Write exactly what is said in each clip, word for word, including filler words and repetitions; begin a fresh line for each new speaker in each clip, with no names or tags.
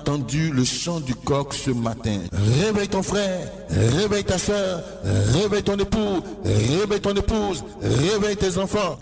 entendu le chant du coq ce matin. Réveille ton frère, réveille ta soeur, réveille ton époux, réveille ton épouse, réveille tes enfants.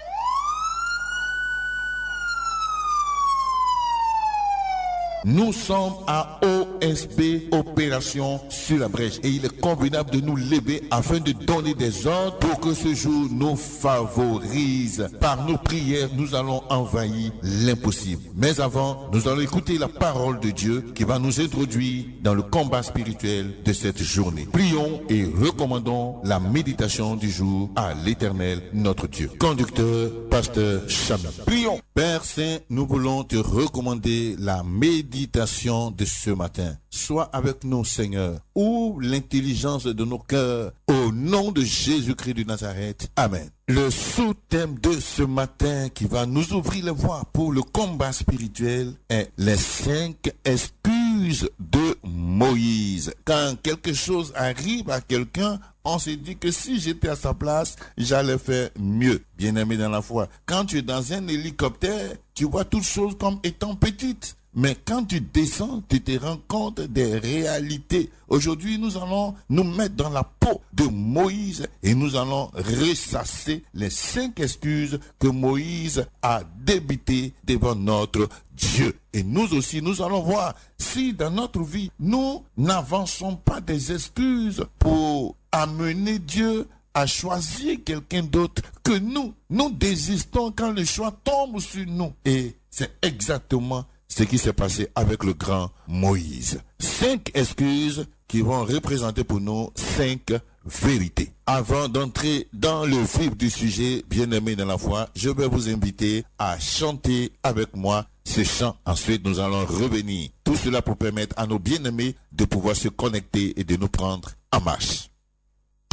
Nous sommes à O S B, Opération sur la brèche, et il est convenable de nous lever afin de donner des ordres pour que ce jour nous favorise. Par nos prières, nous allons envahir l'impossible. Mais avant, nous allons écouter la parole de Dieu qui va nous introduire dans le combat spirituel de cette journée. Prions et recommandons la méditation du jour à l'Éternel, notre Dieu. Conducteur, pasteur Chami. Prions. Père Saint, nous voulons te recommander la méditation de ce matin. Sois avec nous, Seigneur. Ouvre l'intelligence de nos cœurs au nom de Jésus-Christ de Nazareth. Amen. Le sous-thème de ce matin qui va nous ouvrir les voies pour le combat spirituel est les cinq excuses de Moïse. Quand quelque chose arrive à quelqu'un, on se dit que si j'étais à sa place, j'allais faire mieux. Bien-aimé dans la foi, quand tu es dans un hélicoptère, tu vois toutes choses comme étant petites. Mais quand tu descends, tu te rends compte des réalités. Aujourd'hui, nous allons nous mettre dans la peau de Moïse et nous allons ressasser les cinq excuses que Moïse a débitées devant notre Dieu. Et nous aussi, nous allons voir si dans notre vie, nous n'avançons pas des excuses pour amener Dieu à choisir quelqu'un d'autre que nous. Nous désistons quand le choix tombe sur nous. Et c'est exactement ce qui s'est passé avec le grand Moïse. Cinq excuses qui vont représenter pour nous cinq vérités. Avant d'entrer dans le vif du sujet, bien-aimé dans la foi, je vais vous inviter à chanter avec moi ce chant. Ensuite, nous allons revenir. Tout cela pour permettre à nos bien-aimés de pouvoir se connecter et de nous prendre en marche.